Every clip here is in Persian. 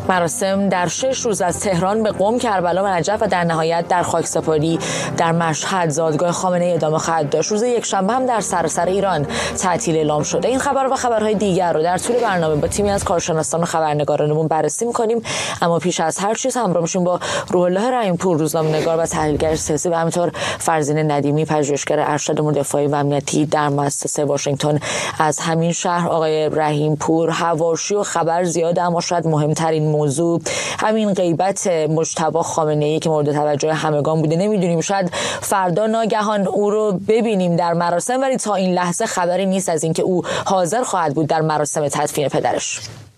مراسم در 6 روز از تهران به قم، کربلا و نجف و در نهایت در خاکسپاری در مشهد زادگاه خامنه‌ای ادامه خواهد داشت. روز یکشنبه هم در سراسر ایران تعطیل اعلام شده. این خبر و خبرهای دیگر رو در طول برنامه با تیمی از کارشناسان و خبرنگارانمون بررسی می‌کنیم، اما پیش از هر چیز همراه میشیم با روح الله رحیم‌پور، روزنامه‌نگار و تحلیلگر سیاسی، و همینطور فرزین ندیمی، پژوهشگر ارشد امور دفاعی و امنیتی در مؤسسه واشنگتن از همین شهر. آقای رحیم‌پور، حواشی و خبر زیاد، اما شاید مهمترین موضوع همین غیبت مجتبی خامنه‌ای که مورد توجه همگان بوده. نمیدونیم، شاید فردا ناگهان او رو ببینیم در مراسم، ولی تا این لحظه خبری نیست از اینکه او حاضر خواهد بود در مراسم تدفین پدرش.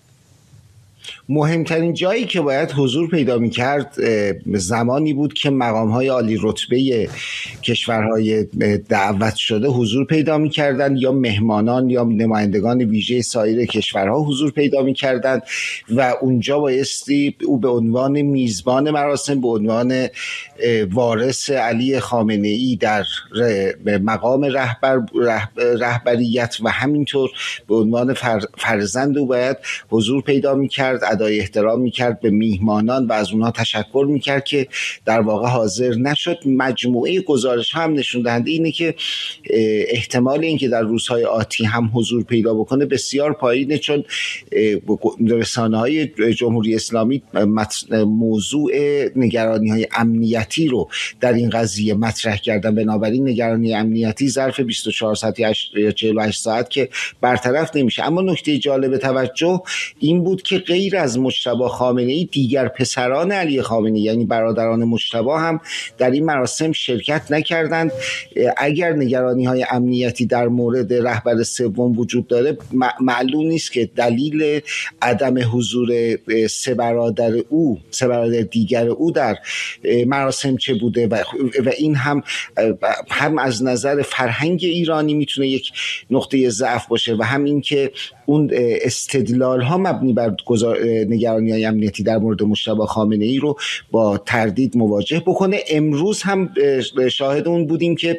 مهمترین جایی که باید حضور پیدا می‌کرد زمانی بود که مقام‌های عالی رتبه کشورهای دعوت شده حضور پیدا می‌کردند، یا مهمانان یا نمایندگان ویژه سایر کشورها حضور پیدا می‌کردند و اونجا بایستی او به عنوان میزبان مراسم، به عنوان وارث علی خامنه‌ای در مقام رهبریت و همینطور به عنوان فرزند او باید حضور پیدا می‌کرد، ادای احترام میکرد به میهمانان و از اونها تشکر میکرد که در واقع حاضر نشد. مجموعه گزارش هم نشون دهنده اینه که احتمال اینکه در روزهای آتی هم حضور پیدا بکنه بسیار پایینه، چون رسانه‌های جمهوری اسلامی موضوع نگرانی‌های امنیتی رو در این قضیه مطرح کردن. بنابراین نگرانی امنیتی ظرف 24 ساعت یا 48 ساعت که برطرف نمیشه. اما نکته جالب توجه این بود که غیر از مجتبی خامنه‌ای دیگر پسران علی خامنه‌ای یعنی برادران مجتبی هم در این مراسم شرکت نکردند. اگر نگرانی‌های امنیتی در مورد رهبر سوم وجود داره، معلوم نیست که دلیل عدم حضور سه برادر دیگر او در مراسم چه بوده و این هم از نظر فرهنگ ایرانی میتونه یک نقطه ضعف باشه و هم این که اون استدلال ها مبنی بر نگرانی‌های امنیتی در مورد مجتبی خامنه‌ای رو با تردید مواجه بکنه. امروز هم شاهد اون بودیم که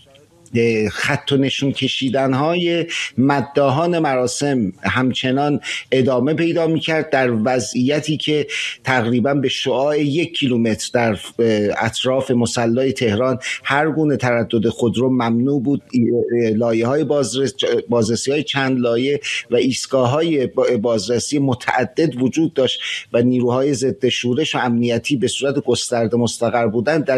خط و نشون کشیدن‌های مداحان مراسم همچنان ادامه پیدا می‌کرد در وضعیتی که تقریباً به شعاع 1 کیلومتر در اطراف مصلی تهران هر گونه تردد خودرو ممنوع بود. لایه‌های بازرسی‌های چند لایه و ایستگاه‌های بازرسی متعدد وجود داشت و نیروهای ضد شورش و امنیتی به صورت گسترده مستقر بودند. در